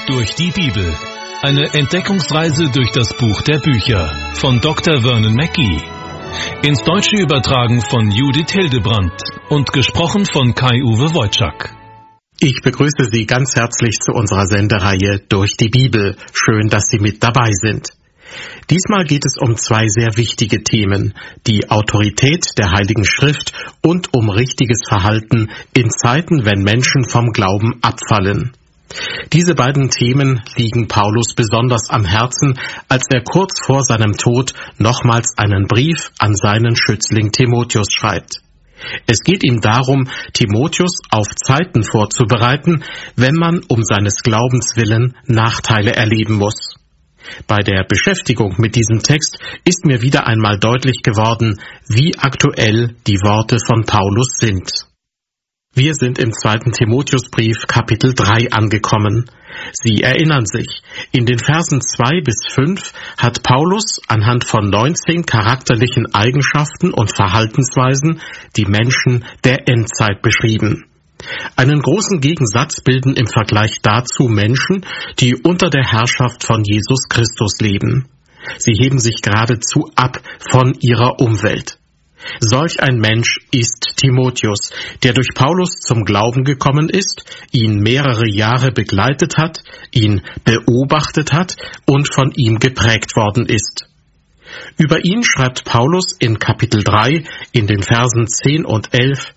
Durch die Bibel. Eine Entdeckungsreise durch das Buch der Bücher von Dr. Vernon Mackey. Ins Deutsche übertragen von Judith Hildebrandt und gesprochen von Kai-Uwe Wojczak. Ich begrüße Sie ganz herzlich zu unserer Sendereihe Durch die Bibel. Schön, dass Sie mit dabei sind. Diesmal geht es um zwei sehr wichtige Themen: die Autorität der Heiligen Schrift und um richtiges Verhalten in Zeiten, wenn Menschen vom Glauben abfallen. Diese beiden Themen liegen Paulus besonders am Herzen, als er kurz vor seinem Tod nochmals einen Brief an seinen Schützling Timotheus schreibt. Es geht ihm darum, Timotheus auf Zeiten vorzubereiten, wenn man um seines Glaubens willen Nachteile erleben muss. Bei der Beschäftigung mit diesem Text ist mir wieder einmal deutlich geworden, wie aktuell die Worte von Paulus sind. Wir sind im 2. Timotheusbrief Kapitel 3 angekommen. Sie erinnern sich, in den Versen 2 bis 5 hat Paulus anhand von 19 charakterlichen Eigenschaften und Verhaltensweisen die Menschen der Endzeit beschrieben. Einen großen Gegensatz bilden im Vergleich dazu Menschen, die unter der Herrschaft von Jesus Christus leben. Sie heben sich geradezu ab von ihrer Umwelt. Solch ein Mensch ist Timotheus, der durch Paulus zum Glauben gekommen ist, ihn mehrere Jahre begleitet hat, ihn beobachtet hat und von ihm geprägt worden ist. Über ihn schreibt Paulus in Kapitel 3 in den Versen 10 und 11: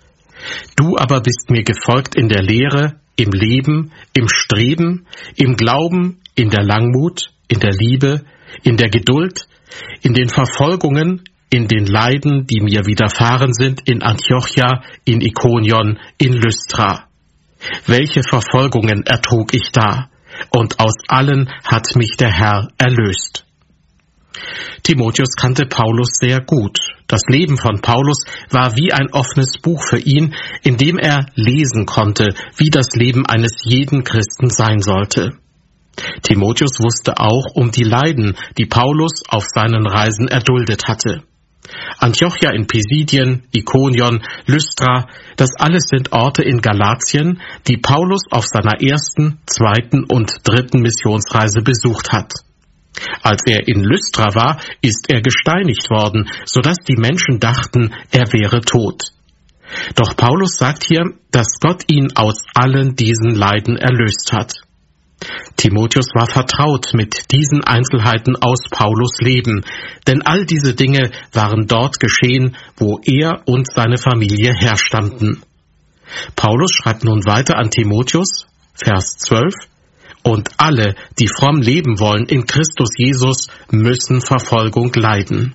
Du aber bist mir gefolgt in der Lehre, im Leben, im Streben, im Glauben, in der Langmut, in der Liebe, in der Geduld, in den Verfolgungen, in den Leiden, die mir widerfahren sind, in Antiochia, in Ikonion, in Lystra. Welche Verfolgungen ertrug ich da, und aus allen hat mich der Herr erlöst. Timotheus kannte Paulus sehr gut. Das Leben von Paulus war wie ein offenes Buch für ihn, in dem er lesen konnte, wie das Leben eines jeden Christen sein sollte. Timotheus wusste auch um die Leiden, die Paulus auf seinen Reisen erduldet hatte. Antiochia in Pisidien, Ikonion, Lystra, das alles sind Orte in Galatien, die Paulus auf seiner ersten, zweiten und dritten Missionsreise besucht hat. Als er in Lystra war, ist er gesteinigt worden, sodass die Menschen dachten, er wäre tot. Doch Paulus sagt hier, dass Gott ihn aus allen diesen Leiden erlöst hat. Timotheus war vertraut mit diesen Einzelheiten aus Paulus' Leben, denn all diese Dinge waren dort geschehen, wo er und seine Familie herstammten. Paulus schreibt nun weiter an Timotheus, Vers 12: Und alle, die fromm leben wollen in Christus Jesus, müssen Verfolgung leiden.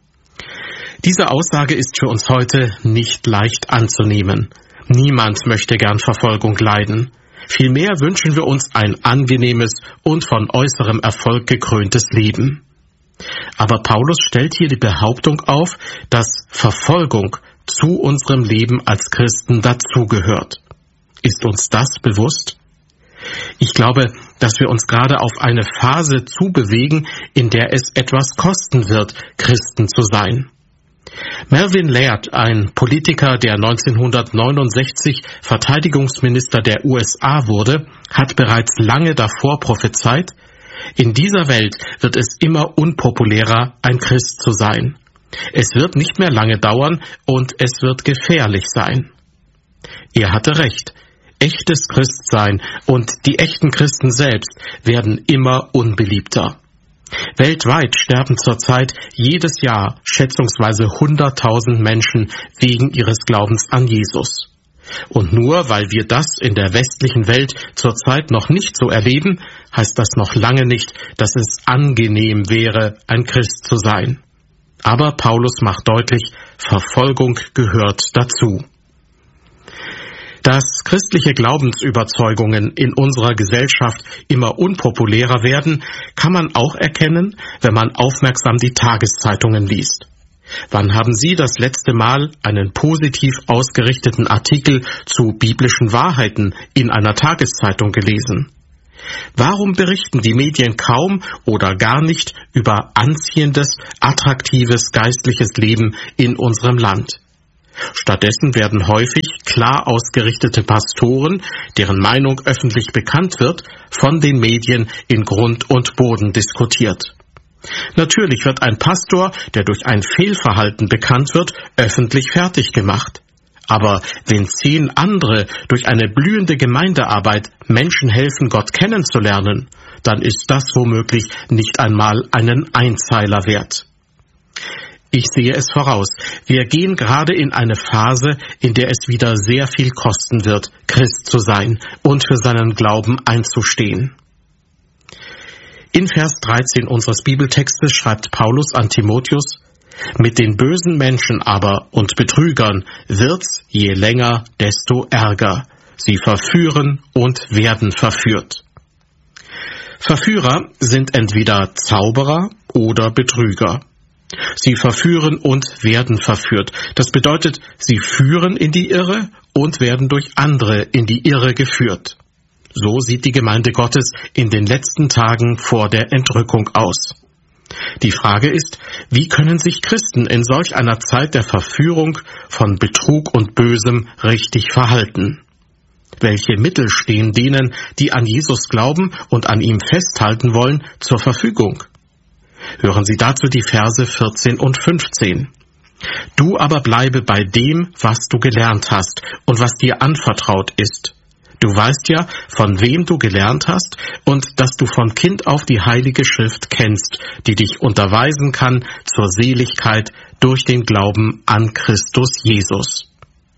Diese Aussage ist für uns heute nicht leicht anzunehmen. Niemand möchte gern Verfolgung leiden. Vielmehr wünschen wir uns ein angenehmes und von äußerem Erfolg gekröntes Leben. Aber Paulus stellt hier die Behauptung auf, dass Verfolgung zu unserem Leben als Christen dazugehört. Ist uns das bewusst? Ich glaube, dass wir uns gerade auf eine Phase zubewegen, in der es etwas kosten wird, Christen zu sein. Melvin Laird, ein Politiker, der 1969 Verteidigungsminister der USA wurde, hat bereits lange davor prophezeit: In dieser Welt wird es immer unpopulärer, ein Christ zu sein. Es wird nicht mehr lange dauern und es wird gefährlich sein. Er hatte recht. Echtes Christsein und die echten Christen selbst werden immer unbeliebter. Weltweit sterben zurzeit jedes Jahr schätzungsweise 100.000 Menschen wegen ihres Glaubens an Jesus. Und nur weil wir das in der westlichen Welt zurzeit noch nicht so erleben, heißt das noch lange nicht, dass es angenehm wäre, ein Christ zu sein. Aber Paulus macht deutlich, Verfolgung gehört dazu. Dass christliche Glaubensüberzeugungen in unserer Gesellschaft immer unpopulärer werden, kann man auch erkennen, wenn man aufmerksam die Tageszeitungen liest. Wann haben Sie das letzte Mal einen positiv ausgerichteten Artikel zu biblischen Wahrheiten in einer Tageszeitung gelesen? Warum berichten die Medien kaum oder gar nicht über anziehendes, attraktives geistliches Leben in unserem Land? Stattdessen werden häufig klar ausgerichtete Pastoren, deren Meinung öffentlich bekannt wird, von den Medien in Grund und Boden diskutiert. Natürlich wird ein Pastor, der durch ein Fehlverhalten bekannt wird, öffentlich fertig gemacht. Aber wenn 10 andere durch eine blühende Gemeindearbeit Menschen helfen, Gott kennenzulernen, dann ist das womöglich nicht einmal einen Einzeiler wert. Ich sehe es voraus. Wir gehen gerade in eine Phase, in der es wieder sehr viel kosten wird, Christ zu sein und für seinen Glauben einzustehen. In Vers 13 unseres Bibeltextes schreibt Paulus an Timotheus: Mit den bösen Menschen aber und Betrügern wird's je länger, desto ärger. Sie verführen und werden verführt. Verführer sind entweder Zauberer oder Betrüger. Sie verführen und werden verführt. Das bedeutet, sie führen in die Irre und werden durch andere in die Irre geführt. So sieht die Gemeinde Gottes in den letzten Tagen vor der Entrückung aus. Die Frage ist, wie können sich Christen in solch einer Zeit der Verführung von Betrug und Bösem richtig verhalten? Welche Mittel stehen denen, die an Jesus glauben und an ihm festhalten wollen, zur Verfügung? Hören Sie dazu die Verse 14 und 15. Du aber bleibe bei dem, was du gelernt hast und was dir anvertraut ist. Du weißt ja, von wem du gelernt hast und dass du von Kind auf die Heilige Schrift kennst, die dich unterweisen kann zur Seligkeit durch den Glauben an Christus Jesus.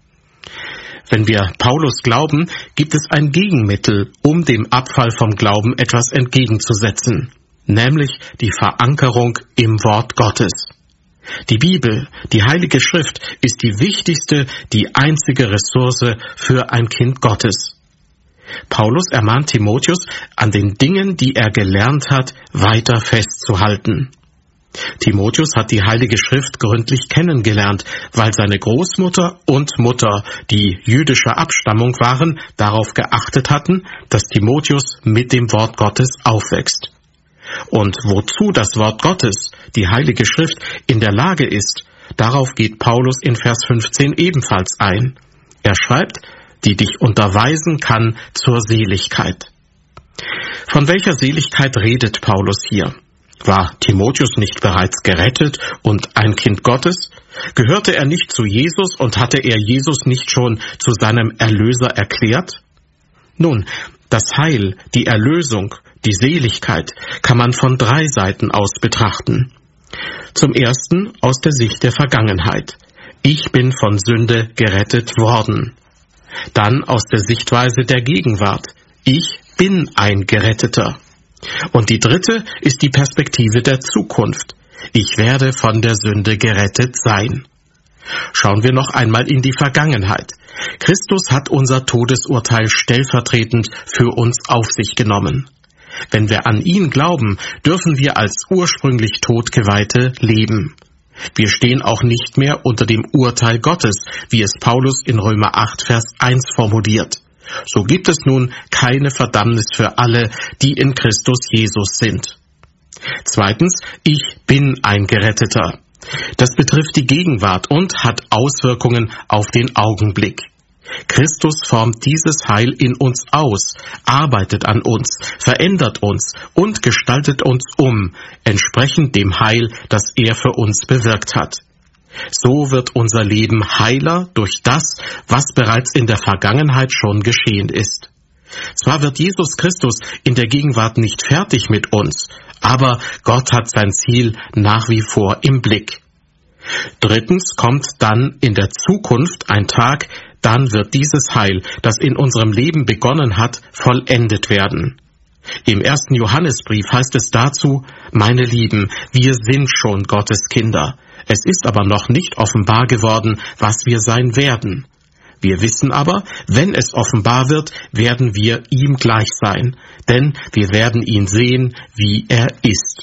Wenn wir Paulus glauben, gibt es ein Gegenmittel, um dem Abfall vom Glauben etwas entgegenzusetzen, nämlich die Verankerung im Wort Gottes. Die Bibel, die Heilige Schrift, ist die wichtigste, die einzige Ressource für ein Kind Gottes. Paulus ermahnt Timotheus, an den Dingen, die er gelernt hat, weiter festzuhalten. Timotheus hat die Heilige Schrift gründlich kennengelernt, weil seine Großmutter und Mutter, die jüdischer Abstammung waren, darauf geachtet hatten, dass Timotheus mit dem Wort Gottes aufwächst. Und wozu das Wort Gottes, die Heilige Schrift, in der Lage ist, darauf geht Paulus in Vers 15 ebenfalls ein. Er schreibt, die dich unterweisen kann zur Seligkeit. Von welcher Seligkeit redet Paulus hier? War Timotheus nicht bereits gerettet und ein Kind Gottes? Gehörte er nicht zu Jesus und hatte er Jesus nicht schon zu seinem Erlöser erklärt? Nun, das Heil, die Erlösung, die Seligkeit kann man von 3 Seiten aus betrachten. Zum ersten aus der Sicht der Vergangenheit. Ich bin von Sünde gerettet worden. Dann aus der Sichtweise der Gegenwart. Ich bin ein Geretteter. Und die dritte ist die Perspektive der Zukunft. Ich werde von der Sünde gerettet sein. Schauen wir noch einmal in die Vergangenheit. Christus hat unser Todesurteil stellvertretend für uns auf sich genommen. Wenn wir an ihn glauben, dürfen wir als ursprünglich Todgeweihte leben. Wir stehen auch nicht mehr unter dem Urteil Gottes, wie es Paulus in Römer 8, Vers 1 formuliert. So gibt es nun keine Verdammnis für alle, die in Christus Jesus sind. Zweitens, ich bin ein Geretteter. Das betrifft die Gegenwart und hat Auswirkungen auf den Augenblick. Christus formt dieses Heil in uns aus, arbeitet an uns, verändert uns und gestaltet uns entsprechend dem Heil, das er für uns bewirkt hat. So wird unser Leben heiler durch das, was bereits in der Vergangenheit schon geschehen ist. Zwar wird Jesus Christus in der Gegenwart nicht fertig mit uns, aber Gott hat sein Ziel nach wie vor im Blick. Drittens kommt dann in der Zukunft ein Tag, dann wird dieses Heil, das in unserem Leben begonnen hat, vollendet werden. Im 1. Johannesbrief heißt es dazu, meine Lieben, wir sind schon Gottes Kinder. Es ist aber noch nicht offenbar geworden, was wir sein werden. Wir wissen aber, wenn es offenbar wird, werden wir ihm gleich sein, denn wir werden ihn sehen, wie er ist.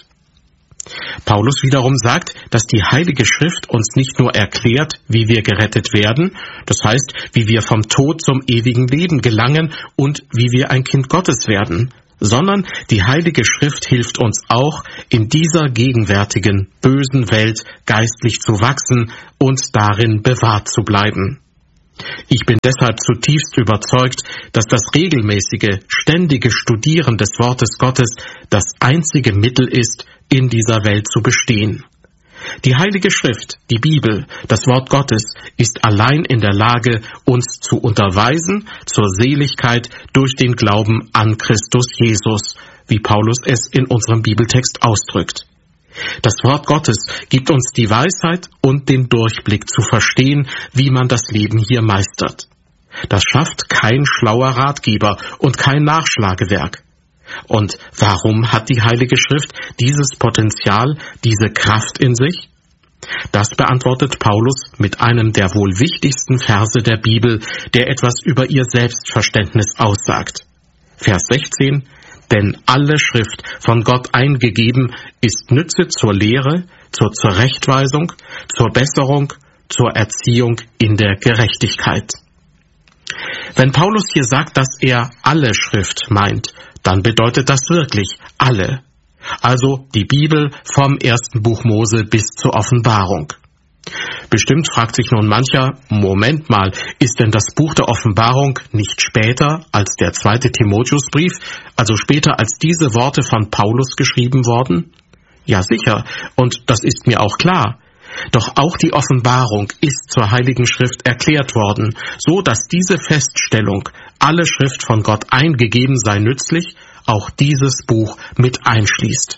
Paulus wiederum sagt, dass die Heilige Schrift uns nicht nur erklärt, wie wir gerettet werden, das heißt, wie wir vom Tod zum ewigen Leben gelangen und wie wir ein Kind Gottes werden, sondern die Heilige Schrift hilft uns auch, in dieser gegenwärtigen, bösen Welt geistlich zu wachsen und darin bewahrt zu bleiben. Ich bin deshalb zutiefst überzeugt, dass das regelmäßige, ständige Studieren des Wortes Gottes das einzige Mittel ist, in dieser Welt zu bestehen. Die Heilige Schrift, die Bibel, das Wort Gottes, ist allein in der Lage, uns zu unterweisen zur Seligkeit durch den Glauben an Christus Jesus, wie Paulus es in unserem Bibeltext ausdrückt. Das Wort Gottes gibt uns die Weisheit und den Durchblick zu verstehen, wie man das Leben hier meistert. Das schafft kein schlauer Ratgeber und kein Nachschlagewerk. Und warum hat die Heilige Schrift dieses Potenzial, diese Kraft in sich? Das beantwortet Paulus mit einem der wohl wichtigsten Verse der Bibel, der etwas über ihr Selbstverständnis aussagt. Vers 16: Denn alle Schrift, von Gott eingegeben, ist Nütze zur Lehre, zur Zurechtweisung, zur Besserung, zur Erziehung in der Gerechtigkeit. Wenn Paulus hier sagt, dass er alle Schrift meint, dann bedeutet das wirklich alle. Also die Bibel vom ersten Buch Mose bis zur Offenbarung. Bestimmt fragt sich nun mancher, Moment mal, ist denn das Buch der Offenbarung nicht später als der 2. Timotheusbrief, also später als diese Worte von Paulus geschrieben worden? Ja, sicher, und das ist mir auch klar. Doch auch die Offenbarung ist zur Heiligen Schrift erklärt worden, so dass diese Feststellung, alle Schrift von Gott eingegeben sei nützlich, auch dieses Buch mit einschließt.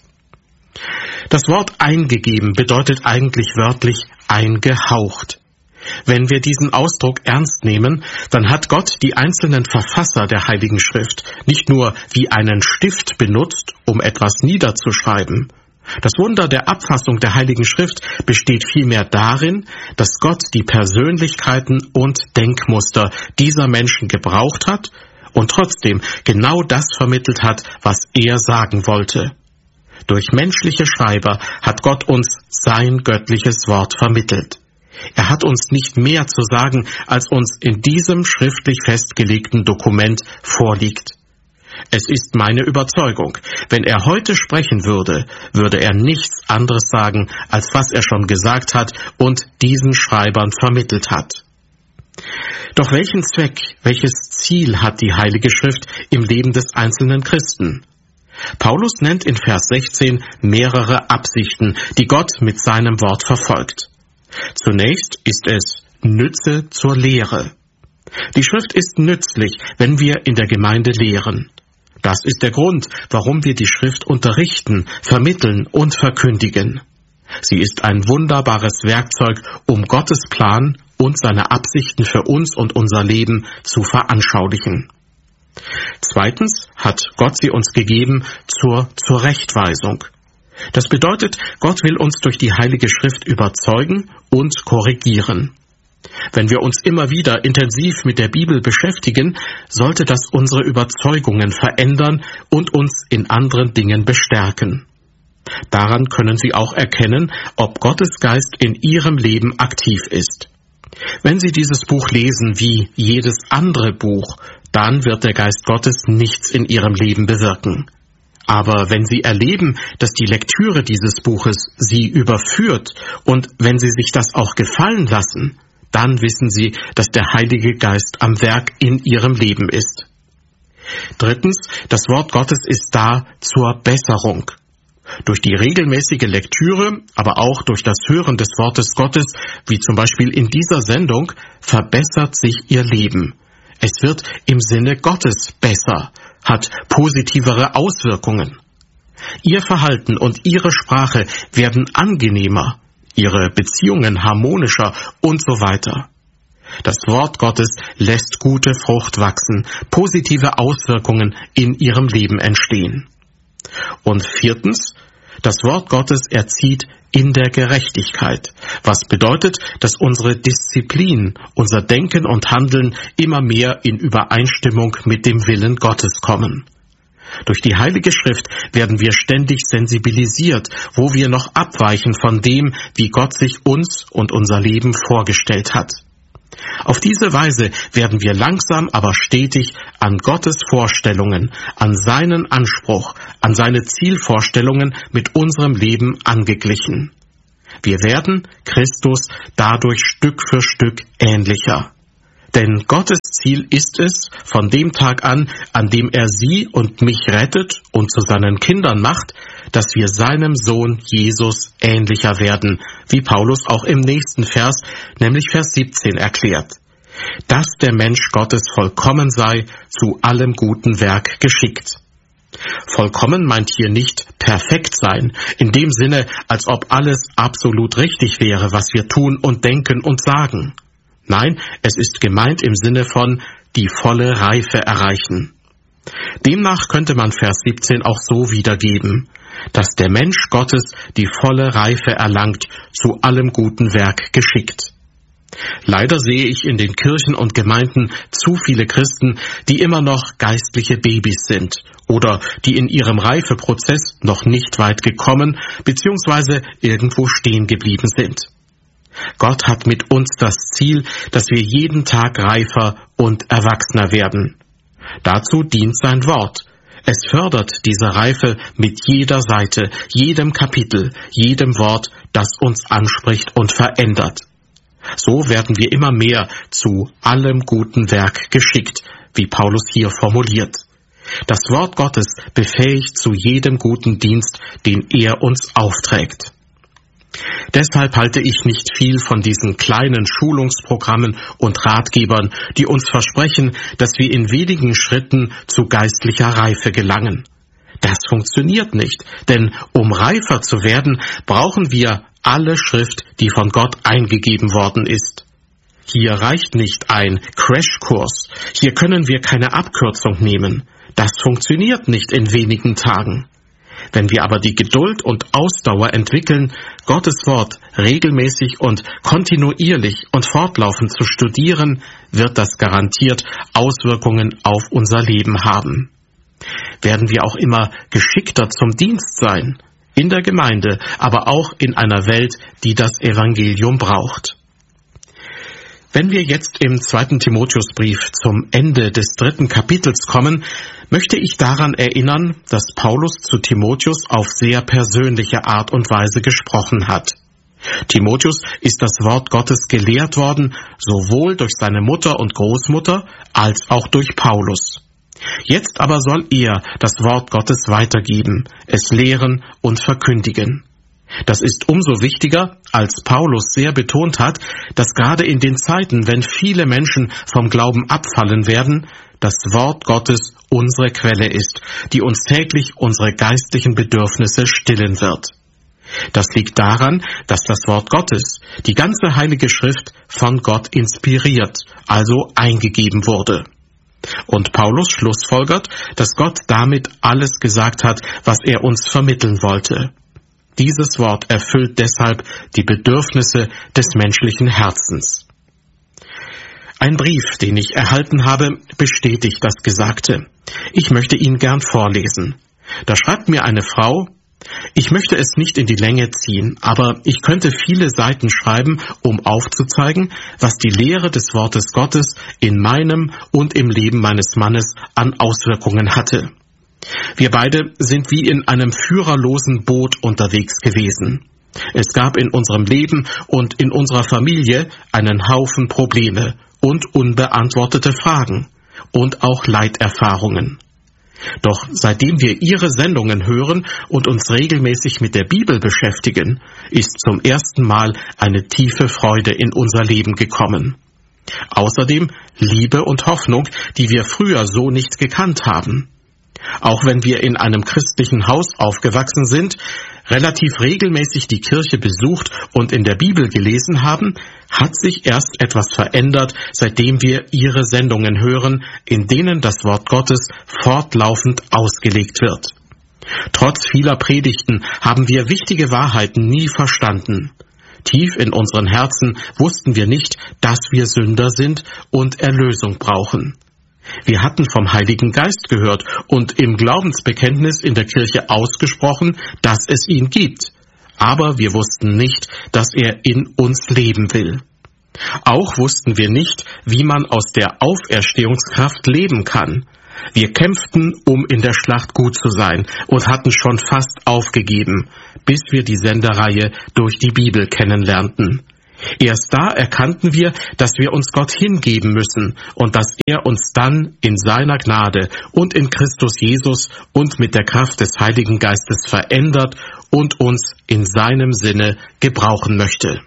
Das Wort eingegeben bedeutet eigentlich wörtlich eingehaucht. Wenn wir diesen Ausdruck ernst nehmen, dann hat Gott die einzelnen Verfasser der Heiligen Schrift nicht nur wie einen Stift benutzt, um etwas niederzuschreiben. Das Wunder der Abfassung der Heiligen Schrift besteht vielmehr darin, dass Gott die Persönlichkeiten und Denkmuster dieser Menschen gebraucht hat und trotzdem genau das vermittelt hat, was er sagen wollte. Durch menschliche Schreiber hat Gott uns sein göttliches Wort vermittelt. Er hat uns nicht mehr zu sagen, als uns in diesem schriftlich festgelegten Dokument vorliegt. Es ist meine Überzeugung, wenn er heute sprechen würde, würde er nichts anderes sagen, als was er schon gesagt hat und diesen Schreibern vermittelt hat. Doch welchen Zweck, welches Ziel hat die Heilige Schrift im Leben des einzelnen Christen? Paulus nennt in Vers 16 mehrere Absichten, die Gott mit seinem Wort verfolgt. Zunächst ist es Nütze zur Lehre. Die Schrift ist nützlich, wenn wir in der Gemeinde lehren. Das ist der Grund, warum wir die Schrift unterrichten, vermitteln und verkündigen. Sie ist ein wunderbares Werkzeug, um Gottes Plan und seine Absichten für uns und unser Leben zu veranschaulichen. Zweitens hat Gott sie uns gegeben zur Zurechtweisung. Das bedeutet, Gott will uns durch die Heilige Schrift überzeugen und korrigieren. Wenn wir uns immer wieder intensiv mit der Bibel beschäftigen, sollte das unsere Überzeugungen verändern und uns in anderen Dingen bestärken. Daran können Sie auch erkennen, ob Gottes Geist in Ihrem Leben aktiv ist. Wenn Sie dieses Buch lesen wie jedes andere Buch, dann wird der Geist Gottes nichts in Ihrem Leben bewirken. Aber wenn Sie erleben, dass die Lektüre dieses Buches Sie überführt und wenn Sie sich das auch gefallen lassen, dann wissen Sie, dass der Heilige Geist am Werk in Ihrem Leben ist. Drittens, das Wort Gottes ist da zur Besserung. Durch die regelmäßige Lektüre, aber auch durch das Hören des Wortes Gottes, wie zum Beispiel in dieser Sendung, verbessert sich Ihr Leben. Es wird im Sinne Gottes besser, hat positivere Auswirkungen. Ihr Verhalten und Ihre Sprache werden angenehmer, Ihre Beziehungen harmonischer und so weiter. Das Wort Gottes lässt gute Frucht wachsen, positive Auswirkungen in Ihrem Leben entstehen. Und viertens, das Wort Gottes erzieht in der Gerechtigkeit, was bedeutet, dass unsere Disziplin, unser Denken und Handeln immer mehr in Übereinstimmung mit dem Willen Gottes kommen. Durch die Heilige Schrift werden wir ständig sensibilisiert, wo wir noch abweichen von dem, wie Gott sich uns und unser Leben vorgestellt hat. Auf diese Weise werden wir langsam, aber stetig an Gottes Vorstellungen, an seinen Anspruch, an seine Zielvorstellungen mit unserem Leben angeglichen. Wir werden Christus dadurch Stück für Stück ähnlicher. Denn Gottes Ziel ist es, von dem Tag an dem er Sie und mich rettet und zu seinen Kindern macht, dass wir seinem Sohn Jesus ähnlicher werden, wie Paulus auch im nächsten Vers, nämlich Vers 17, erklärt. Dass der Mensch Gottes vollkommen sei, zu allem guten Werk geschickt. Vollkommen meint hier nicht perfekt sein, in dem Sinne, als ob alles absolut richtig wäre, was wir tun und denken und sagen. Nein, es ist gemeint im Sinne von die volle Reife erreichen. Demnach könnte man Vers 17 auch so wiedergeben, dass der Mensch Gottes die volle Reife erlangt, zu allem guten Werk geschickt. Leider sehe ich in den Kirchen und Gemeinden zu viele Christen, die immer noch geistliche Babys sind oder die in ihrem Reifeprozess noch nicht weit gekommen bzw. irgendwo stehen geblieben sind. Gott hat mit uns das Ziel, dass wir jeden Tag reifer und erwachsener werden. Dazu dient sein Wort. Es fördert diese Reife mit jeder Seite, jedem Kapitel, jedem Wort, das uns anspricht und verändert. So werden wir immer mehr zu allem guten Werk geschickt, wie Paulus hier formuliert. Das Wort Gottes befähigt zu jedem guten Dienst, den er uns aufträgt. Deshalb halte ich nicht viel von diesen kleinen Schulungsprogrammen und Ratgebern, die uns versprechen, dass wir in wenigen Schritten zu geistlicher Reife gelangen. Das funktioniert nicht, denn um reifer zu werden, brauchen wir alle Schrift, die von Gott eingegeben worden ist. Hier reicht nicht ein Crashkurs, hier können wir keine Abkürzung nehmen. Das funktioniert nicht in wenigen Tagen. Wenn wir aber die Geduld und Ausdauer entwickeln, Gottes Wort regelmäßig und kontinuierlich und fortlaufend zu studieren, wird das garantiert Auswirkungen auf unser Leben haben. Werden wir auch immer geschickter zum Dienst sein, in der Gemeinde, aber auch in einer Welt, die das Evangelium braucht. Wenn wir jetzt im 2. Timotheusbrief zum Ende des 3. Kapitels kommen, möchte ich daran erinnern, dass Paulus zu Timotheus auf sehr persönliche Art und Weise gesprochen hat. Timotheus ist das Wort Gottes gelehrt worden, sowohl durch seine Mutter und Großmutter als auch durch Paulus. Jetzt aber soll er das Wort Gottes weitergeben, es lehren und verkündigen. Das ist umso wichtiger, als Paulus sehr betont hat, dass gerade in den Zeiten, wenn viele Menschen vom Glauben abfallen werden, das Wort Gottes unsere Quelle ist, die uns täglich unsere geistlichen Bedürfnisse stillen wird. Das liegt daran, dass das Wort Gottes, die ganze Heilige Schrift, von Gott inspiriert, also eingegeben wurde. Und Paulus schlussfolgert, dass Gott damit alles gesagt hat, was er uns vermitteln wollte. Dieses Wort erfüllt deshalb die Bedürfnisse des menschlichen Herzens. Ein Brief, den ich erhalten habe, bestätigt das Gesagte. Ich möchte ihn gern vorlesen. Da schreibt mir eine Frau: Ich möchte es nicht in die Länge ziehen, aber ich könnte viele Seiten schreiben, um aufzuzeigen, was die Lehre des Wortes Gottes in meinem und im Leben meines Mannes an Auswirkungen hatte. Wir beide sind wie in einem führerlosen Boot unterwegs gewesen. Es gab in unserem Leben und in unserer Familie einen Haufen Probleme und unbeantwortete Fragen und auch Leiterfahrungen. Doch seitdem wir Ihre Sendungen hören und uns regelmäßig mit der Bibel beschäftigen, ist zum ersten Mal eine tiefe Freude in unser Leben gekommen. Außerdem Liebe und Hoffnung, die wir früher so nicht gekannt haben. Auch wenn wir in einem christlichen Haus aufgewachsen sind, relativ regelmäßig die Kirche besucht und in der Bibel gelesen haben, hat sich erst etwas verändert, seitdem wir Ihre Sendungen hören, in denen das Wort Gottes fortlaufend ausgelegt wird. Trotz vieler Predigten haben wir wichtige Wahrheiten nie verstanden. Tief in unseren Herzen wussten wir nicht, dass wir Sünder sind und Erlösung brauchen. Wir hatten vom Heiligen Geist gehört und im Glaubensbekenntnis in der Kirche ausgesprochen, dass es ihn gibt. Aber wir wussten nicht, dass er in uns leben will. Auch wussten wir nicht, wie man aus der Auferstehungskraft leben kann. Wir kämpften, um in der Schlacht gut zu sein und hatten schon fast aufgegeben, bis wir die Sendereihe durch die Bibel kennenlernten. Erst da erkannten wir, dass wir uns Gott hingeben müssen und dass er uns dann in seiner Gnade und in Christus Jesus und mit der Kraft des Heiligen Geistes verändert und uns in seinem Sinne gebrauchen möchte.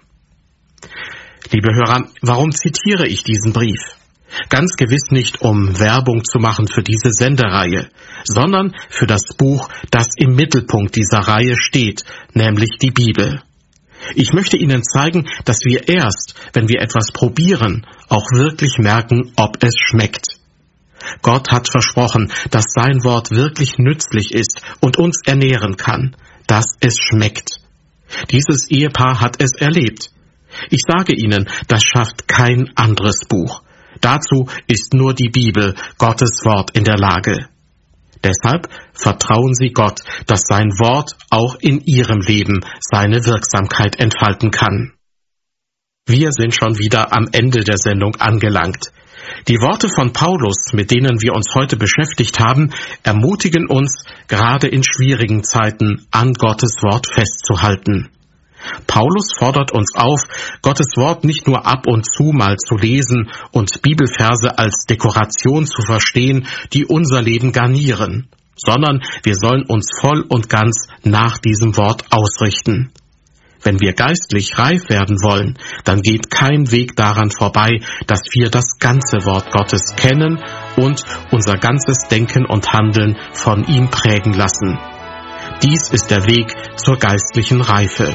Liebe Hörer, warum zitiere ich diesen Brief? Ganz gewiss nicht, um Werbung zu machen für diese Sendereihe, sondern für das Buch, das im Mittelpunkt dieser Reihe steht, nämlich die Bibel. Ich möchte Ihnen zeigen, dass wir erst, wenn wir etwas probieren, auch wirklich merken, ob es schmeckt. Gott hat versprochen, dass sein Wort wirklich nützlich ist und uns ernähren kann, dass es schmeckt. Dieses Ehepaar hat es erlebt. Ich sage Ihnen, das schafft kein anderes Buch. Dazu ist nur die Bibel, Gottes Wort, in der Lage. Deshalb vertrauen Sie Gott, dass sein Wort auch in Ihrem Leben seine Wirksamkeit entfalten kann. Wir sind schon wieder am Ende der Sendung angelangt. Die Worte von Paulus, mit denen wir uns heute beschäftigt haben, ermutigen uns, gerade in schwierigen Zeiten an Gottes Wort festzuhalten. Paulus fordert uns auf, Gottes Wort nicht nur ab und zu mal zu lesen und Bibelverse als Dekoration zu verstehen, die unser Leben garnieren, sondern wir sollen uns voll und ganz nach diesem Wort ausrichten. Wenn wir geistlich reif werden wollen, dann geht kein Weg daran vorbei, dass wir das ganze Wort Gottes kennen und unser ganzes Denken und Handeln von ihm prägen lassen. Dies ist der Weg zur geistlichen Reife.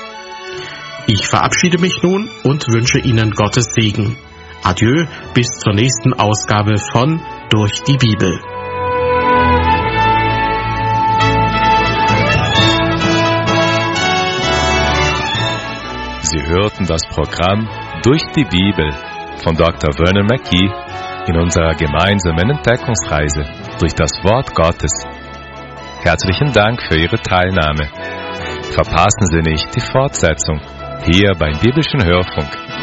Ich verabschiede mich nun und wünsche Ihnen Gottes Segen. Adieu, bis zur nächsten Ausgabe von Durch die Bibel. Sie hörten das Programm Durch die Bibel von Dr. Vernon Mackey in unserer gemeinsamen Entdeckungsreise durch das Wort Gottes. Herzlichen Dank für Ihre Teilnahme. Verpassen Sie nicht die Fortsetzung hier beim Biblischen Hörfunk.